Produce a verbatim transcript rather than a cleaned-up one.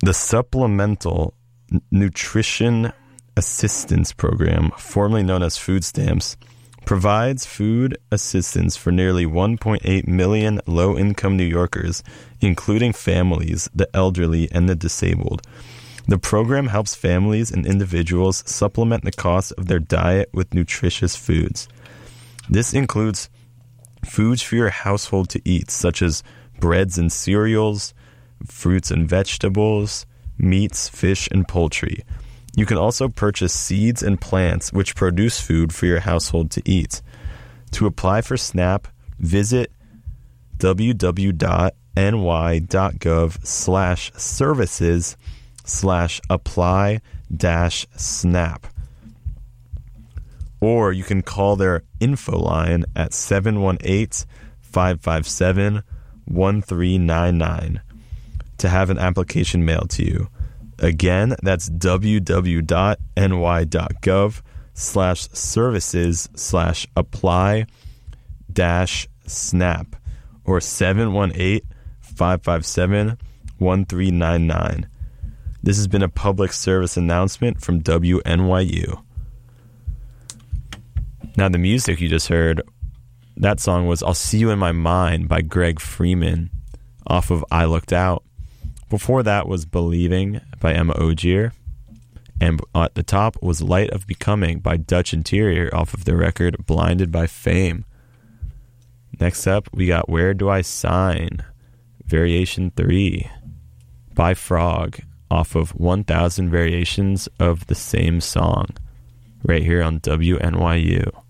The Supplemental Nutrition Assistance Program, formerly known as food stamps, provides food assistance for nearly one point eight million low-income New Yorkers, including families, the elderly, and the disabled. The program helps families and individuals supplement the cost of their diet with nutritious foods. This includes foods for your household to eat, such as breads and cereals, fruits and vegetables, meats, fish, and poultry. You can also purchase seeds and plants which produce food for your household to eat. To apply for SNAP, visit www.ny.gov slash services slash apply dash SNAP. Or you can call their info line at seven one eight, five five seven, one three nine nine to have an application mailed to you. Again, that's www.ny.gov slash services slash apply dash snap or seven one eight, five five seven, one three nine nine. This has been a public service announcement from W N Y U. Now, the music you just heard, that song was I'll See You in My Mind by Greg Freeman off of I Looked Out. Before that was Believing by Emma Ogier. And at the top was Light of Becoming by Dutch Interior off of the record Blinded by Fame. Next up, we got Where Do I Sign? Variation three by Frog off of one thousand Variations of the Same Song right here on W N Y U.